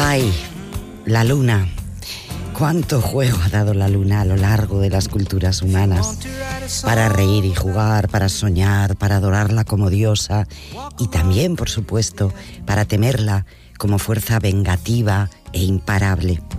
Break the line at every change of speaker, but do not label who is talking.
Ay, la luna. Cuánto juego ha dado la luna a lo largo de las culturas humanas. Para reír y jugar, para soñar, para adorarla como diosa y también, por supuesto, para temerla como fuerza vengativa e imparable.